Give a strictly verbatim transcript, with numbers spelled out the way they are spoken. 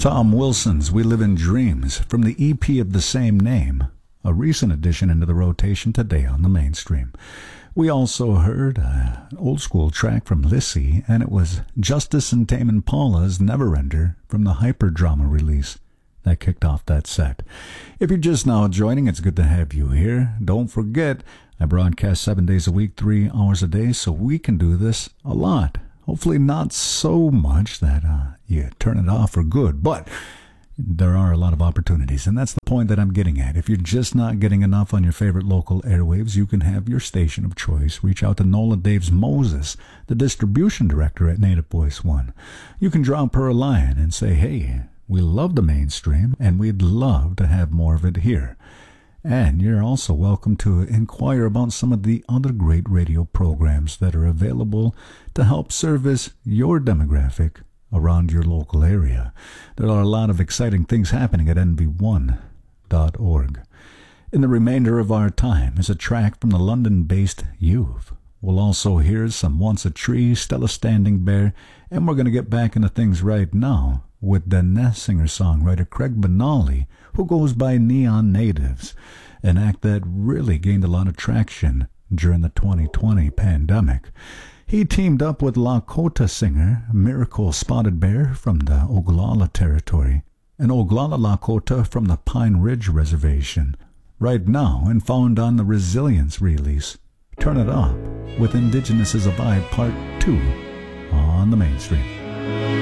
Tom Wilson's We Live in Dreams from the E P of the same name, a recent addition into the rotation today on the mainstream. We also heard uh, an old-school track from Lissy, and it was Justice and Tame Impala's Neverender from the Hyperdrama release that kicked off that set. If you're just now joining, it's good to have you here. Don't forget, I broadcast seven days a week, three hours a day, so we can do this a lot. Hopefully not so much that uh, you turn it off for good, but there are a lot of opportunities, and that's the point that I'm getting at. If you're just not getting enough on your favorite local airwaves, you can have your station of choice. Reach out to Nola Daves Moses, the distribution director at Native Voice One. You can drop her a line and say, hey, we love the mainstream, and we'd love to have more of it here. And you're also welcome to inquire about some of the other great radio programs that are available to help service your demographic around your local area. There are a lot of exciting things happening at N V one dot org. In the remainder of our time is a track from the London-based Youth. We'll also hear some Once a Tree, Stella Standing Bear, and we're going to get back into things right now with the singer-songwriter Craig Benally, who goes by Neon Natives, an act that really gained a lot of traction during the twenty twenty pandemic. He teamed up with Lakota singer Miracle Spotted Bear from the Oglala territory and Oglala Lakota from the Pine Ridge Reservation. Right now, and found on the Resilience release, Turn It Up with Indigenous is a Vibe Part two on the mainstream.